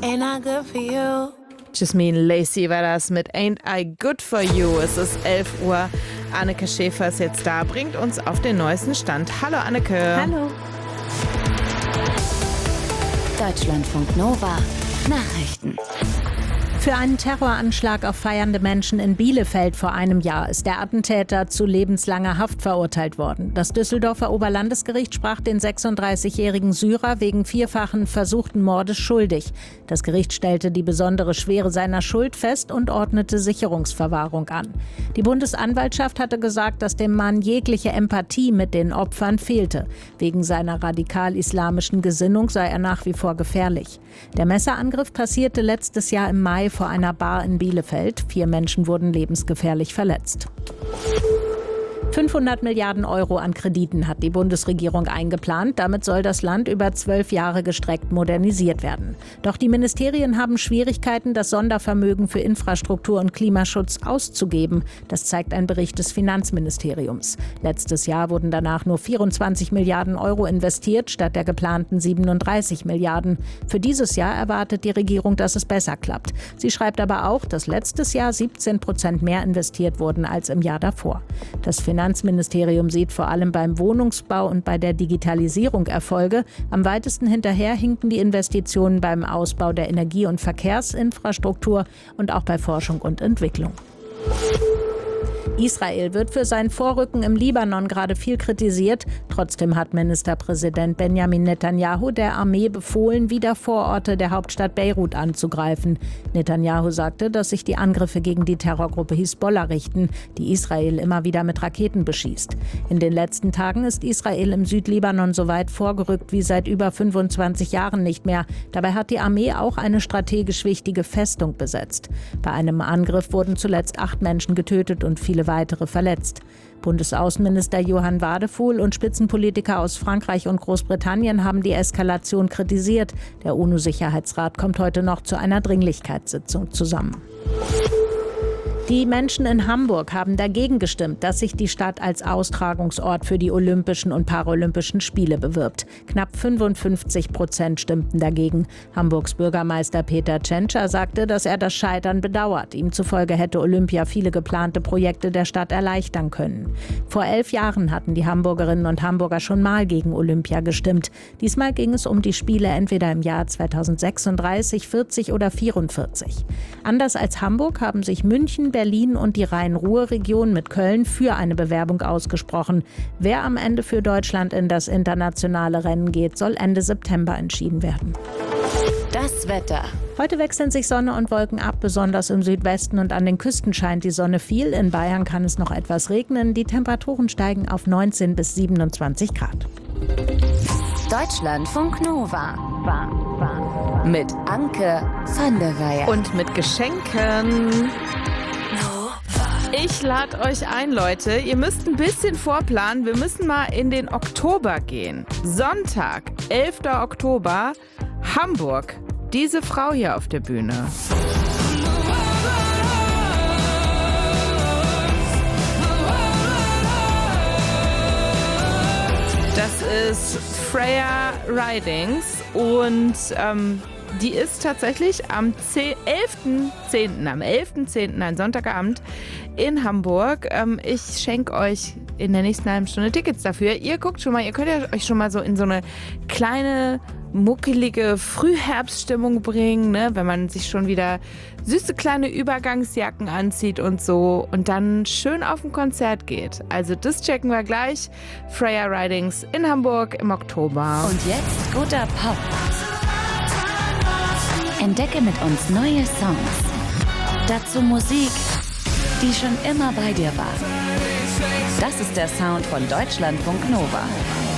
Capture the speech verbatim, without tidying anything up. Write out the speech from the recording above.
Ain't I good for you? Jasmine Lacey war das mit Ain't I Good For You. Es ist elf Uhr. Anneke Schäfer ist jetzt da, bringt uns auf den neuesten Stand. Hallo Anneke. Hallo. Deutschlandfunk Nova Nachrichten. Für einen Terroranschlag auf feiernde Menschen in Bielefeld vor einem Jahr ist der Attentäter zu lebenslanger Haft verurteilt worden. Das Düsseldorfer Oberlandesgericht sprach den sechsunddreißigjährigen Syrer wegen vierfachen versuchten Mordes schuldig. Das Gericht stellte die besondere Schwere seiner Schuld fest und ordnete Sicherungsverwahrung an. Die Bundesanwaltschaft hatte gesagt, dass dem Mann jegliche Empathie mit den Opfern fehlte. Wegen seiner radikal-islamischen Gesinnung sei er nach wie vor gefährlich. Der Messerangriff passierte letztes Jahr im Mai vor einer Bar in Bielefeld. Vier Menschen wurden lebensgefährlich verletzt. fünfhundert Milliarden Euro an Krediten hat die Bundesregierung eingeplant. Damit soll das Land über zwölf Jahre gestreckt modernisiert werden. Doch die Ministerien haben Schwierigkeiten, das Sondervermögen für Infrastruktur und Klimaschutz auszugeben. Das zeigt ein Bericht des Finanzministeriums. Letztes Jahr wurden danach nur vierundzwanzig Milliarden Euro investiert, statt der geplanten siebenunddreißig Milliarden. Für dieses Jahr erwartet die Regierung, dass es besser klappt. Sie schreibt aber auch, dass letztes Jahr siebzehn Prozent mehr investiert wurden als im Jahr davor. Das Finanz Das Finanzministerium sieht vor allem beim Wohnungsbau und bei der Digitalisierung Erfolge. Am weitesten hinterher hinken die Investitionen beim Ausbau der Energie- und Verkehrsinfrastruktur und auch bei Forschung und Entwicklung. Israel wird für sein Vorrücken im Libanon gerade viel kritisiert. Trotzdem hat Ministerpräsident Benjamin Netanyahu der Armee befohlen, wieder Vororte der Hauptstadt Beirut anzugreifen. Netanyahu sagte, dass sich die Angriffe gegen die Terrorgruppe Hisbollah richten, die Israel immer wieder mit Raketen beschießt. In den letzten Tagen ist Israel im Südlibanon so weit vorgerückt wie seit über fünfundzwanzig Jahren nicht mehr. Dabei hat die Armee auch eine strategisch wichtige Festung besetzt. Bei einem Angriff wurden zuletzt acht Menschen getötet und viele weitere verletzt. Bundesaußenminister Johann Wadefuhl und Spitzenpolitiker aus Frankreich und Großbritannien haben die Eskalation kritisiert. Der U N O-Sicherheitsrat kommt heute noch zu einer Dringlichkeitssitzung zusammen. Die Menschen in Hamburg haben dagegen gestimmt, dass sich die Stadt als Austragungsort für die Olympischen und Paralympischen Spiele bewirbt. Knapp fünfundfünfzig Prozent stimmten dagegen. Hamburgs Bürgermeister Peter Tschentscher sagte, dass er das Scheitern bedauert. Ihm zufolge hätte Olympia viele geplante Projekte der Stadt erleichtern können. Vor elf Jahren hatten die Hamburgerinnen und Hamburger schon mal gegen Olympia gestimmt. Diesmal ging es um die Spiele entweder im Jahr zweitausendsechsunddreißig, vierzig oder vierundvierzig. Anders als Hamburg haben sich München, Berlin und die Rhein-Ruhr-Region mit Köln für eine Bewerbung ausgesprochen. Wer am Ende für Deutschland in das internationale Rennen geht, soll Ende September entschieden werden. Das Wetter. Heute wechseln sich Sonne und Wolken ab, besonders im Südwesten und an den Küsten scheint die Sonne viel. In Bayern kann es noch etwas regnen. Die Temperaturen steigen auf neunzehn bis siebenundzwanzig Grad. Deutschlandfunk Nova. Mit Anke van der Weyer. Und mit Geschenken. Ich lade euch ein, Leute. Ihr müsst ein bisschen vorplanen. Wir müssen mal in den Oktober gehen. Sonntag, elfter Oktober, Hamburg. Diese Frau hier auf der Bühne. Das ist Freya Ridings und ähm, die ist tatsächlich am elften zehnten, am elften zehnten, ein Sonntagabend in Hamburg. Ähm, ich schenke euch in der nächsten halben Stunde Tickets dafür. Ihr guckt schon mal, ihr könnt ja euch schon mal so in so eine kleine, muckelige Frühherbststimmung bringen, ne? Wenn man sich schon wieder süße kleine Übergangsjacken anzieht und so und dann schön auf ein Konzert geht. Also das checken wir gleich. Freya Ridings in Hamburg im Oktober. Und jetzt guter Pop. Entdecke mit uns neue Songs. Dazu Musik, die schon immer bei dir war. Das ist der Sound von Deutschlandfunk Nova.